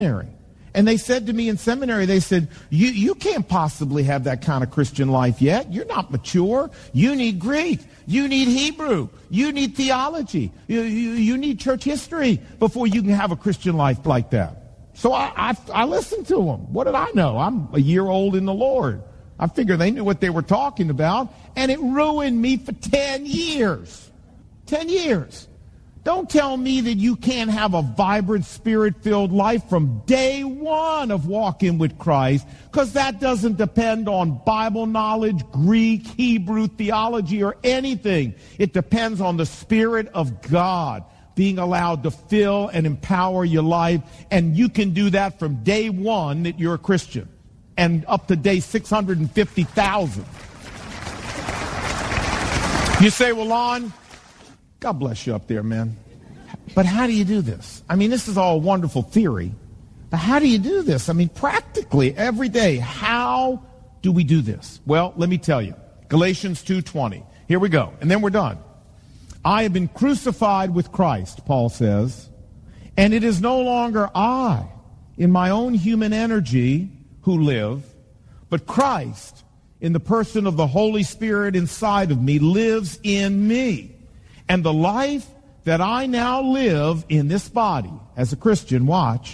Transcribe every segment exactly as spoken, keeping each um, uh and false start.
seminary. And they said to me in seminary, they said, you, you can't possibly have that kind of Christian life yet. You're not mature. You need Greek. You need Hebrew. You need theology. You, you, you need church history before you can have a Christian life like that. So I, I, I listened to them. What did I know? I'm a year old in the Lord. I figured they knew what they were talking about, and it ruined me for ten years. ten years. Don't tell me that you can't have a vibrant, spirit-filled life from day one of walking with Christ, because that doesn't depend on Bible knowledge, Greek, Hebrew, theology, or anything. It depends on the Spirit of God being allowed to fill and empower your life, and you can do that from day one that you're a Christian and up to day six hundred fifty thousand. You say, well, Lon, God bless you up there, man. But how do you do this? I mean, this is all wonderful theory, but how do you do this? I mean, practically every day, how do we do this? Well, let me tell you. Galatians two twenty. Here we go, and then we're done. I have been crucified with Christ, Paul says, and it is no longer I, in my own human energy, who live, but Christ, in the person of the Holy Spirit inside of me, lives in me. And the life that I now live in this body, as a Christian, watch,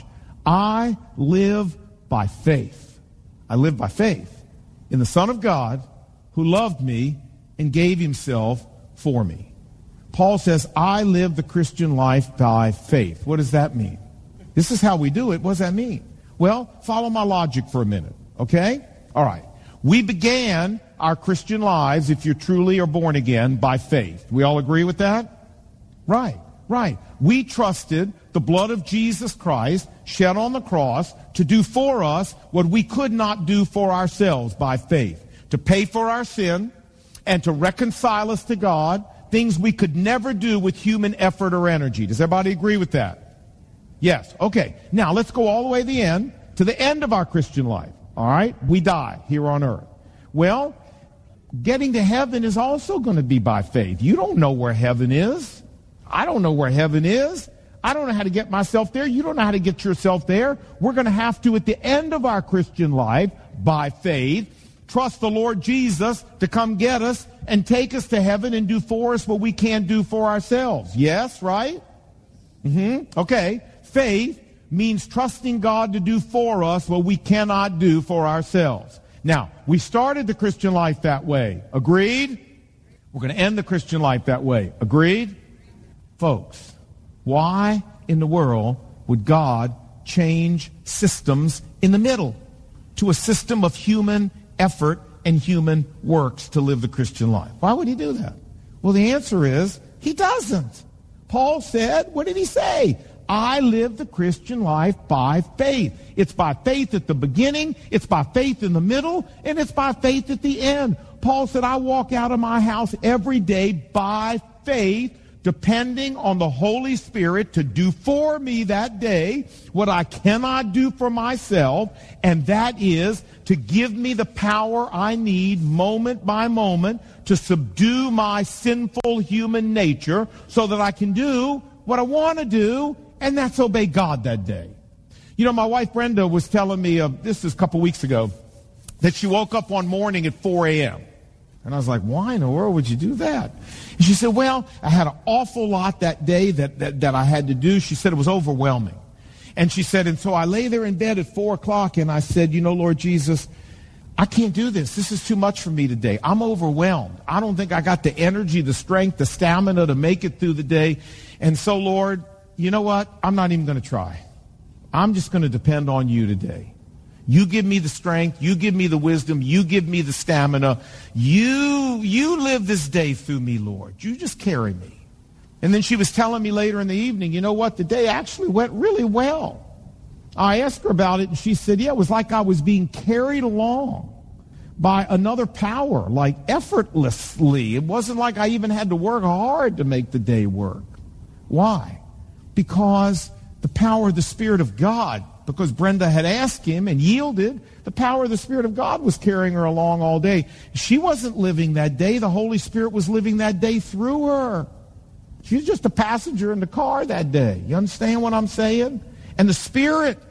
I live by faith. I live by faith in the Son of God who loved me and gave himself for me. Paul says, I live the Christian life by faith. What does that mean? This is how we do it. What does that mean? Well, follow my logic for a minute, okay? All right. We began our Christian lives, if you truly are born again, by faith. We all agree with that? Right, right. We trusted the blood of Jesus Christ shed on the cross to do for us what we could not do for ourselves by faith. To pay for our sin and to reconcile us to God, things we could never do with human effort or energy. Does everybody agree with that? Yes. Okay. Now let's go all the way to the end, to the end of our Christian life. All right? We die here on earth. Well, getting to heaven is also going to be by faith. You don't know where heaven is. I don't know where heaven is. I don't know how to get myself there. You don't know how to get yourself there. We're going to have to, at the end of our Christian life, by faith, trust the Lord Jesus to come get us and take us to heaven and do for us what we can't do for ourselves. Yes, right? Mm-hmm. Okay. Faith means trusting God to do for us what we cannot do for ourselves. Now, we started the Christian life that way. Agreed? We're going to end the Christian life that way. Agreed? Folks, why in the world would God change systems in the middle to a system of human effort and human works to live the Christian life? Why would he do that? Well, the answer is he doesn't. Paul said, what did he say? I live the Christian life by faith. It's by faith at the beginning, it's by faith in the middle, and it's by faith at the end. Paul said, I walk out of my house every day by faith, depending on the Holy Spirit to do for me that day what I cannot do for myself, and that is to give me the power I need moment by moment to subdue my sinful human nature so that I can do what I want to do, and that's obey God that day. You know, my wife Brenda was telling me, uh, this is a couple weeks ago, that she woke up one morning at four a.m. And I was like, why in the world would you do that? And she said, well, I had an awful lot that day that, that, that I had to do. She said it was overwhelming. And she said, and so I lay there in bed at four o'clock and I said, you know, Lord Jesus, I can't do this. This is too much for me today. I'm overwhelmed. I don't think I got the energy, the strength, the stamina to make it through the day. And so, Lord, you know what? I'm not even going to try. I'm just going to depend on you today. You give me the strength. You give me the wisdom. You give me the stamina. You, you live this day through me, Lord. You just carry me. And then she was telling me later in the evening, you know what? The day actually went really well. I asked her about it, and she said, yeah, it was like I was being carried along by another power, like effortlessly. It wasn't like I even had to work hard to make the day work. Why? Because the power of the Spirit of God, because Brenda had asked him and yielded, the power of the Spirit of God was carrying her along all day. She wasn't living that day. The Holy Spirit was living that day through her. She was just a passenger in the car that day. You understand what I'm saying? And the Spirit